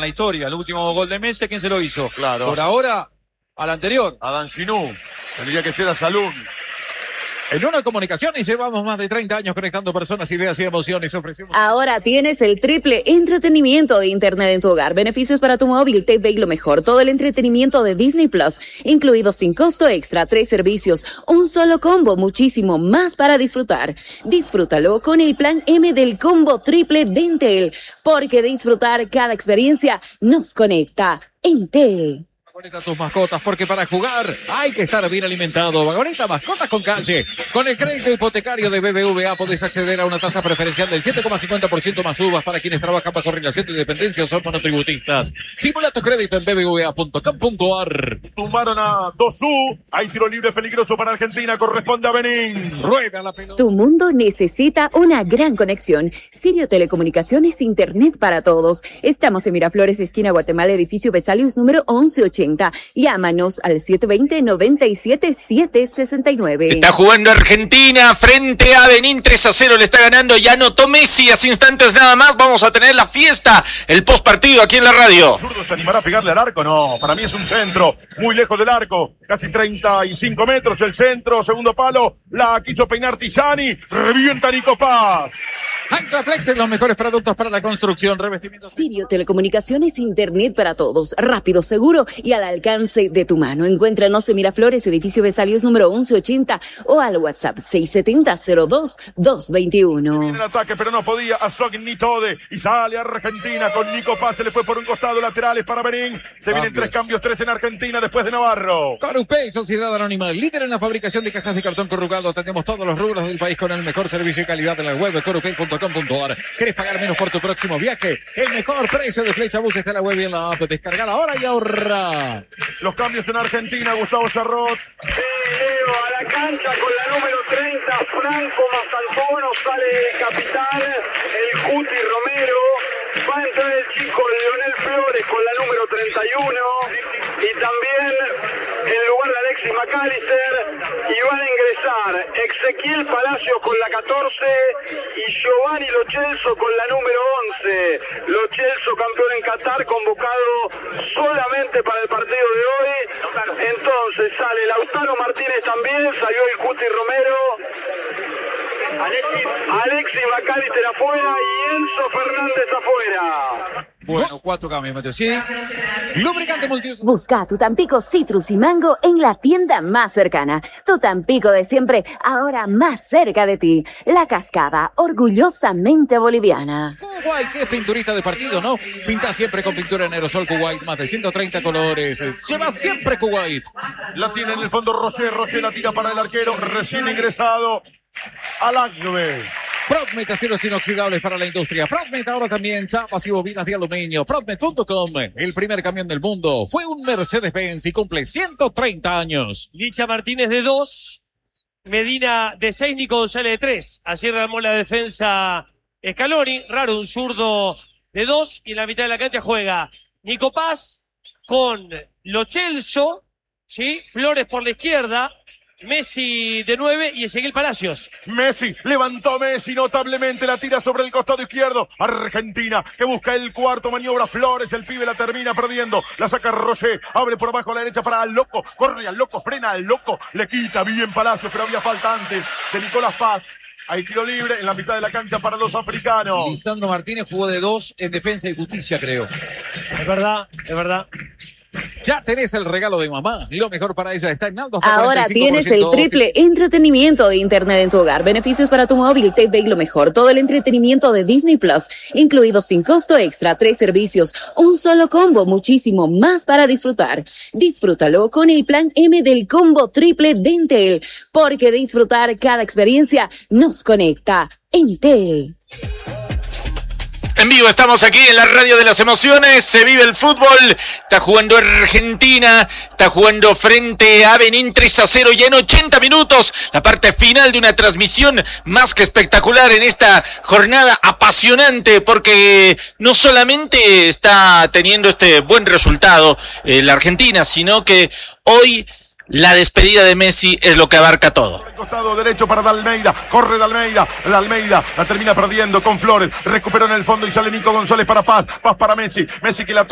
la historia. El último gol de Messi, ¿quién se lo hizo? Claro. Por ahora, al anterior. Adán Chinú. Tendría que ser a Salum. En Una Comunicaciones llevamos más de 30 años conectando personas, ideas y emociones. Ofrecemos... Ahora tienes el triple entretenimiento de Internet en tu hogar. Beneficios para tu móvil, TV y lo mejor. Todo el entretenimiento de Disney Plus, incluido sin costo extra, 3 servicios, un solo combo, muchísimo más para disfrutar. Disfrútalo con el plan M del combo triple de Entel, porque disfrutar cada experiencia nos conecta. Entel. Vagoneta tus mascotas, porque para jugar hay que estar bien alimentado. Vagoneta Mascotas con Calle. Con el crédito hipotecario de BBVA podés acceder a una tasa preferencial del 7,50% más uvas para quienes trabajan bajo relación de dependencia o son monotributistas. Simula tu crédito en bbva.com.ar. Tumbaron a Dosú. Hay tiro libre peligroso para Argentina. Corresponde a Benín. Rueda la pelota. Tu mundo necesita una gran conexión. Sirio Telecomunicaciones, Internet para todos. Estamos en Miraflores, esquina Guatemala, edificio Vesalius, número 1180. Llámanos al 720-97-769. Está jugando Argentina frente a Benín, 3-0 le está ganando, ya anotó Messi, hace instantes nada más, vamos a tener la fiesta, el post partido aquí en la radio. ¿Zurdo se animará a pegarle al arco? No, para mí es un centro, muy lejos del arco, casi 35 metros el centro, segundo palo, la quiso peinar Tizani, revienta Nico Paz. Ancla Flex en los mejores productos para la construcción, revestimiento. Sirio Telecomunicaciones, Internet para todos, rápido, seguro y al alcance de tu mano. Encuéntranos en Miraflores, edificio Vesalius número 1180 o al WhatsApp 670-02-221. Viene el ataque, pero no podía a Sognitode y sale Argentina con Nico Paz, se le fue por un costado, laterales para Benín. Se vienen 3 cambios, 3 en Argentina después de Navarro. Corupey, Sociedad Anónima, líder en la fabricación de cajas de cartón corrugado. Atendemos todos los rubros del país con el mejor servicio y calidad en la web de corupey.com.ar. ¿Querés pagar menos por tu próximo viaje? El mejor precio de Flechabús está en la web y en la app. Descargala ahora y ahorra. Los cambios en Argentina, Gustavo Sarrot. Leo a la cancha con la número 30, Franco Mazalfono, sale el capitán, el Cuti Romero, va a entrar el chico Leonel Flores con la número 31 y también en lugar de Alexis McAllister, y van a ingresar Ezequiel Palacios con la 14 y Giovanni Lo Celso con la número 11. Lo Celso, campeón en Qatar, convocado solamente para el partido de hoy. Entonces sale Lautaro Martínez también, salió el Cuti Romero, Alexis McAllister afuera y Enzo Fernández afuera. Bueno, 4 cambios, Mateo. Sí. Lubricante multiuso. Busca tu Tampico Citrus y Mango en la tienda más cercana. Tu Tampico de siempre, ahora más cerca de ti. La Cascada, orgullosamente boliviana. Kuwait, que es pinturista de partido, ¿no? Pinta siempre con pintura en aerosol Kuwait, más de 130 colores. Lleva siempre Kuwait. La tiene en el fondo Roger la tira para el arquero, recién ingresado. Alagbe. Prodmet, aceros inoxidables para la industria. Prodmet ahora también chapas y bobinas de aluminio. Prodmet.com, el primer camión del mundo. Fue un Mercedes-Benz y cumple 130 años. Licha Martínez de 2, Medina de 6, Nico González de 3. Así armó la defensa Scaloni. Raro, un zurdo de 2 y en la mitad de la cancha juega Nico Paz con Lo Celso, ¿sí? Flores por la izquierda, Messi de 9 y Ezequiel Palacios. Messi, levantó Messi notablemente, la tira sobre el costado izquierdo. Argentina, que busca el cuarto, maniobra Flores, el pibe la termina perdiendo. La saca Roger, abre por abajo a la derecha para Al Loco, corre Al Loco, frena Al Loco, le quita bien Palacios, pero había falta antes de Nicolás Paz. Hay tiro libre en la mitad de la cancha para los africanos. Lisandro Martínez jugó de 2 en Defensa y Justicia, creo. Es verdad, es verdad. Ya tenés el regalo de mamá. Lo mejor para ella está en Aldo. Ahora tienes el triple entretenimiento de Internet en tu hogar. Beneficios para tu móvil, TV y lo mejor. Todo el entretenimiento de Disney Plus, incluido sin costo extra, 3 servicios, un solo combo, muchísimo más para disfrutar. Disfrútalo con el plan M del combo triple de Entel, porque disfrutar cada experiencia nos conecta. Entel. En vivo estamos aquí en la radio de las emociones, se vive el fútbol, está jugando Argentina, está jugando frente a Benín 3-0 ya en 80 minutos, la parte final de una transmisión más que espectacular en esta jornada apasionante, porque no solamente está teniendo este buen resultado la Argentina, sino que hoy la despedida de Messi es lo que abarca todo. Costado derecho para Dalmeida, corre Dalmeida la termina perdiendo con Flores, recuperó en el fondo y sale Nico González para Paz para Messi que la